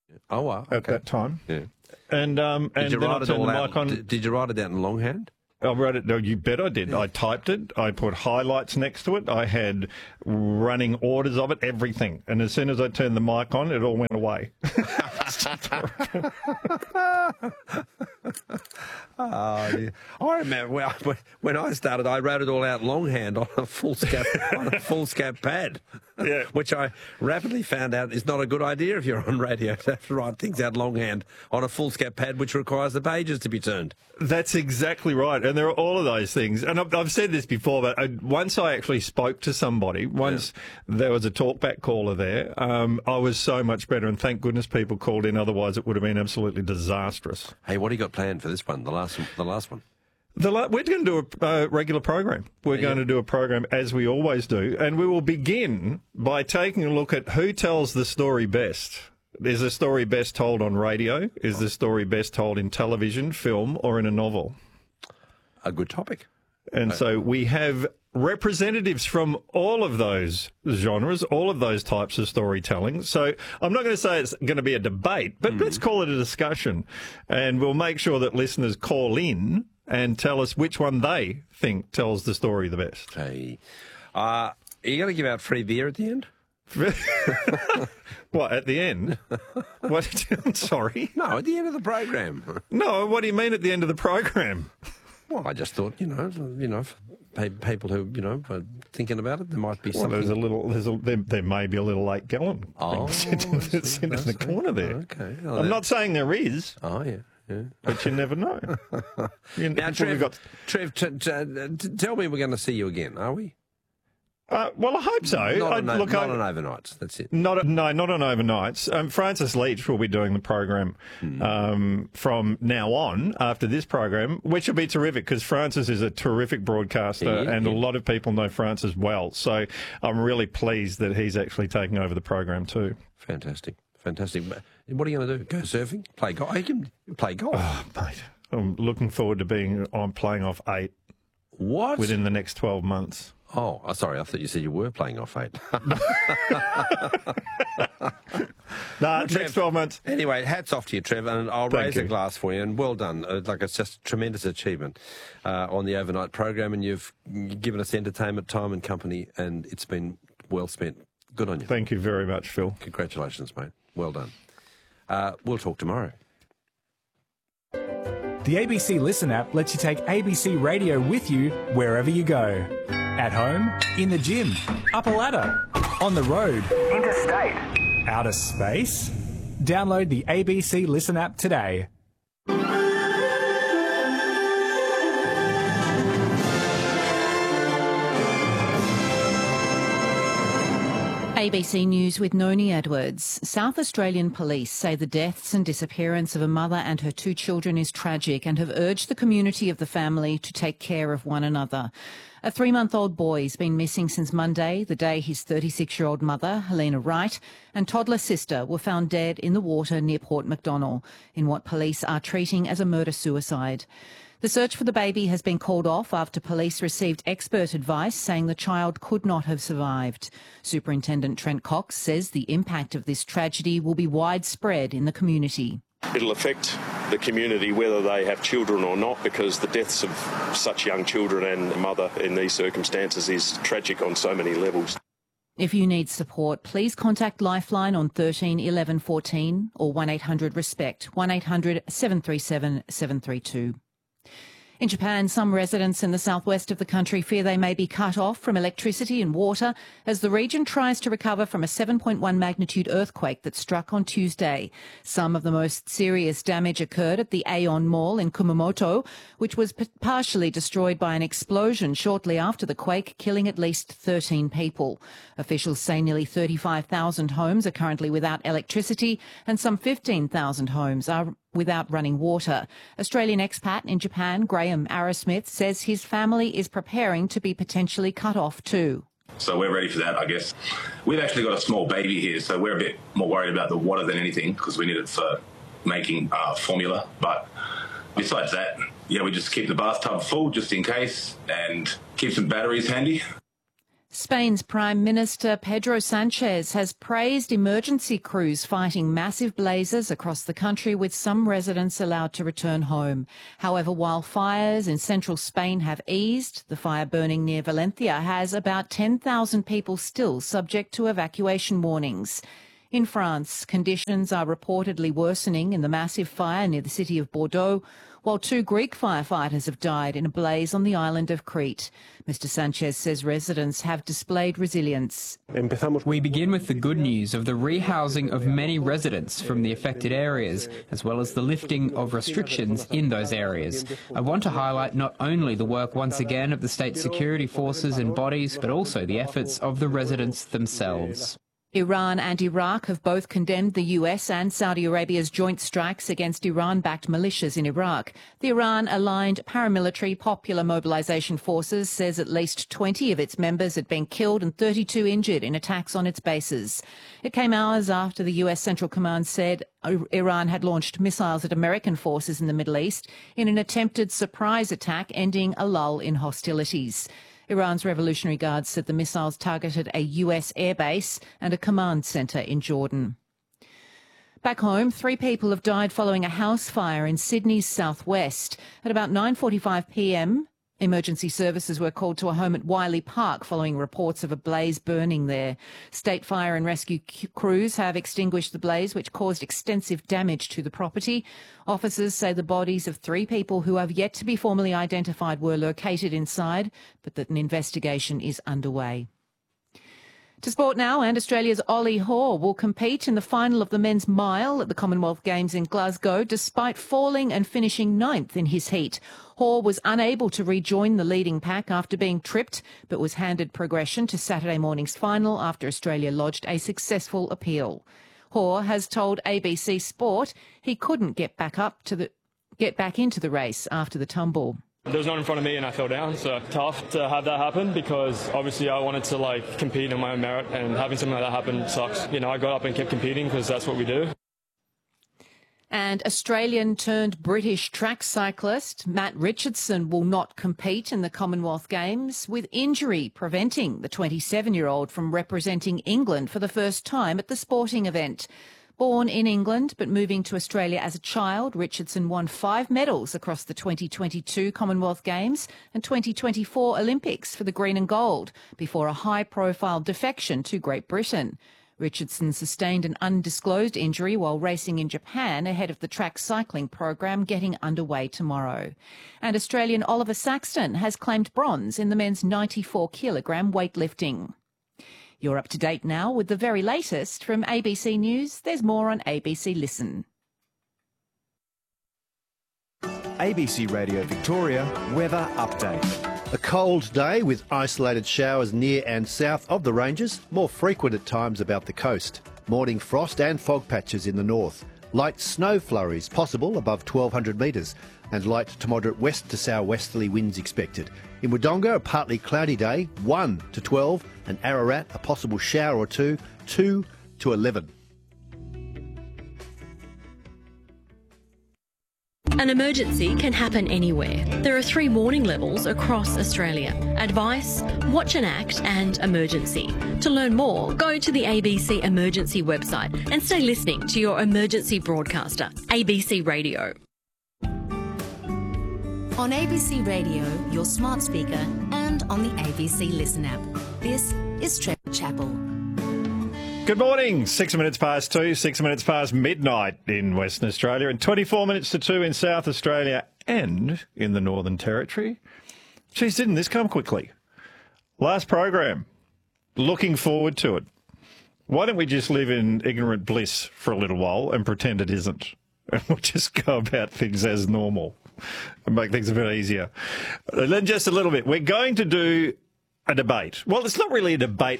Oh, wow. At that time. Yeah. And Did you then write I it turned all the out? mic on. Did you write it out in longhand? I wrote it. No, you bet I did. I typed it. I put highlights next to it. I had running orders of it, everything. And as soon as I turned the mic on, it all went away. Oh, yeah. I remember when I started, I wrote it all out longhand on a foolscap pad, Yeah. which I rapidly found out is not a good idea if you're on radio to have to write things out longhand on a foolscap pad, which requires the pages to be turned. That's exactly right. And there are all of those things. And I've said this before, but once I actually spoke to somebody, once there was a talkback caller there, I was so much better. And thank goodness people called in. Otherwise, it would have been absolutely disastrous. Hey, what do you got planned for this one, the last one? We're going to do a regular program. We're going to do a program as we always do. And we will begin by taking a look at who tells the story best. Is the story best told on radio? Is the story best told in television, film, or in a novel? A good topic. And so we have representatives from all of those genres, all of those types of storytelling. So I'm not going to say it's going to be a debate, but let's call it a discussion. And we'll make sure that listeners call in and tell us which one they think tells the story the best. Hey, are you going to give out free beer at the end? What, at the end? What? I'm sorry. No, at the end of the program. No, what do you mean at the end of the program? Well, I just thought, for people who, are thinking about it, there might be something. There may be a little late gallon sitting in the corner there. Okay. I'm not saying there is. Oh, yeah. Yeah. But you never know. Now, Trev, tell me we're going to see you again, are we? Well, I hope so. Not on overnights, that's it. Not on overnights. Francis Leach will be doing the program from now on after this program, which will be terrific because Francis is a terrific broadcaster and a lot of people know Francis well. So I'm really pleased that he's actually taking over the program too. Fantastic. What are you going to do? Go surfing? Play golf? You can play golf. Oh, mate. I'm looking forward to playing off 8. What? Within the next 12 months. Oh, sorry. I thought you said you were playing off 8. Next 12 months. Anyway, hats off to you, Trev, and I'll raise a glass for you, and well done. It's just a tremendous achievement on the overnight program, and you've given us entertainment, time and company, and it's been well spent. Good on you. Thank you very much, Phil. Congratulations, mate. Well done. We'll talk tomorrow. The ABC Listen app lets you take ABC Radio with you wherever you go. At home, in the gym, up a ladder, on the road, interstate, outer space. Download the ABC Listen app today. ABC News with Noni Edwards. South Australian police say the deaths and disappearance of a mother and her 2 children is tragic and have urged the community of the family to take care of one another. A 3-month-old boy has been missing since Monday, the day his 36-year-old mother, Helena Wright, and toddler sister were found dead in the water near Port Macdonnell, in what police are treating as a murder-suicide. The search for the baby has been called off after police received expert advice saying the child could not have survived. Superintendent Trent Cox says the impact of this tragedy will be widespread in the community. It'll affect the community whether they have children or not, because the deaths of such young children and a mother in these circumstances is tragic on so many levels. If you need support, please contact Lifeline on 13 11 14 or 1-800-RESPECT, 1-800 737 732. In Japan, some residents in the southwest of the country fear they may be cut off from electricity and water as the region tries to recover from a 7.1 magnitude earthquake that struck on Tuesday. Some of the most serious damage occurred at the Aeon Mall in Kumamoto, which was partially destroyed by an explosion shortly after the quake, killing at least 13 people. Officials say nearly 35,000 homes are currently without electricity and some 15,000 homes are without running water. Australian expat in Japan, Graham Arrowsmith, says his family is preparing to be potentially cut off too. So we're ready for that, I guess. We've actually got a small baby here, so we're a bit more worried about the water than anything because we need it for making formula. But besides that, we just keep the bathtub full just in case and keep some batteries handy. Spain's Prime Minister Pedro Sanchez has praised emergency crews fighting massive blazes across the country, with some residents allowed to return home. However, while fires in central Spain have eased, the fire burning near Valencia has about 10,000 people still subject to evacuation warnings. In France, conditions are reportedly worsening in the massive fire near the city of Bordeaux, while 2 Greek firefighters have died in a blaze on the island of Crete. Mr Sanchez says residents have displayed resilience. We begin with the good news of the rehousing of many residents from the affected areas, as well as the lifting of restrictions in those areas. I want to highlight not only the work once again of the state security forces and bodies, but also the efforts of the residents themselves. Iran and Iraq have both condemned the US and Saudi Arabia's joint strikes against Iran-backed militias in Iraq. The Iran-aligned paramilitary Popular Mobilization Forces says at least 20 of its members had been killed and 32 injured in attacks on its bases. It came hours after the US Central Command said Iran had launched missiles at American forces in the Middle East in an attempted surprise attack, ending a lull in hostilities. Iran's Revolutionary Guard said the missiles targeted a US airbase and a command centre in Jordan. Back home, 3 people have died following a house fire in Sydney's southwest. At about 9:45 p.m, emergency services were called to a home at Wiley Park following reports of a blaze burning there. State fire and rescue crews have extinguished the blaze, which caused extensive damage to the property. Officers say the bodies of 3 people who have yet to be formally identified were located inside, but that an investigation is underway. To sport now, and Australia's Ollie Hoare will compete in the final of the men's mile at the Commonwealth Games in Glasgow, despite falling and finishing 9th in his heat. Hoare was unable to rejoin the leading pack after being tripped, but was handed progression to Saturday morning's final after Australia lodged a successful appeal. Hoare has told ABC Sport he couldn't get back into the race after the tumble. There was no one in front of me and I fell down, so tough to have that happen because obviously I wanted to compete on my own merit, and having something like that happen sucks. You know, I got up and kept competing because that's what we do. And Australian turned British track cyclist Matt Richardson will not compete in the Commonwealth Games, with injury preventing the 27-year-old from representing England for the first time at the sporting event. Born in England but moving to Australia as a child, Richardson won 5 medals across the 2022 Commonwealth Games and 2024 Olympics for the green and gold before a high-profile defection to Great Britain. Richardson sustained an undisclosed injury while racing in Japan ahead of the track cycling program getting underway tomorrow. And Australian Oliver Saxton has claimed bronze in the men's 94-kilogram weightlifting. You're up to date now with the very latest from ABC News. There's more on ABC Listen. ABC Radio Victoria weather update. A cold day with isolated showers near and south of the ranges, more frequent at times about the coast. Morning frost and fog patches in the north. Light snow flurries possible above 1,200 metres, and light to moderate west to southwesterly winds expected. In Wodonga, a partly cloudy day, 1 to 12, and Ararat, a possible shower or two, 2 to 11. An emergency can happen anywhere. There are 3 warning levels across Australia: advice, watch and act, and emergency. To learn more, go to the ABC Emergency website and stay listening to your emergency broadcaster, ABC Radio. On ABC Radio, your smart speaker, and on the ABC Listen app. This is Trevor Chappell. Good morning. 6 minutes past 2, 6 minutes past midnight in Western Australia, and 24 minutes to 2 in South Australia and in the Northern Territory. Geez, didn't this come quickly? Last program. Looking forward to it. Why don't we just live in ignorant bliss for a little while and pretend it isn't? And we'll just go about things as normal and make things a bit easier. Then just a little bit. We're going to do a debate. Well, it's not really a debate.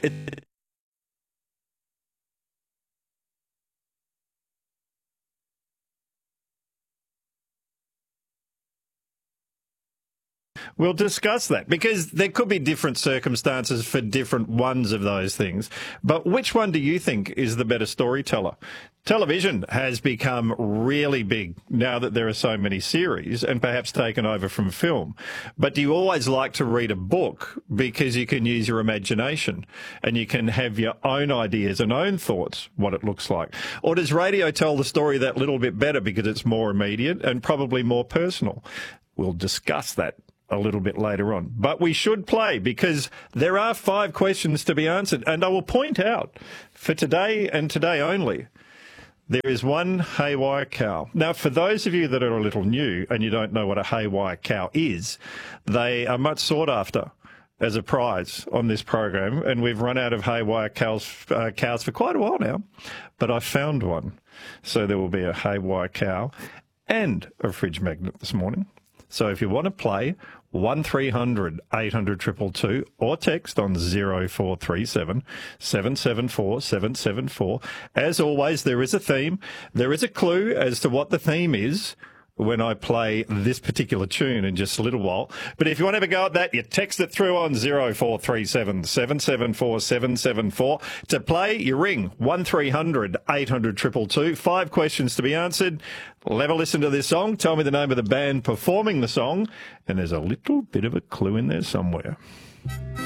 We'll discuss that because there could be different circumstances for different ones of those things. But which one do you think is the better storyteller? Television has become really big now that there are so many series and perhaps taken over from film. But do you always like to read a book because you can use your imagination and you can have your own ideas and own thoughts, what it looks like? Or does radio tell the story that little bit better because it's more immediate and probably more personal? We'll discuss that a little bit later on. But we should play because there are 5 questions to be answered. And I will point out for today and today only, there is one haywire cow. Now, for those of you that are a little new and you don't know what a haywire cow is, they are much sought after as a prize on this program, and we've run out of haywire cows for quite a while now, but I found one. So there will be a haywire cow and a fridge magnet this morning. So if you want to play, 1300 800 222 or text on 0437 774 774. As always, there is a theme. There is a clue as to what the theme is when I play this particular tune in just a little while. But if you want to have a go at that, you text it through on 0437 774 774. To play, you ring 1300 800 222. 5 questions to be answered. Have a listen to this song. Tell me the name of the band performing the song. And there's a little bit of a clue in there somewhere.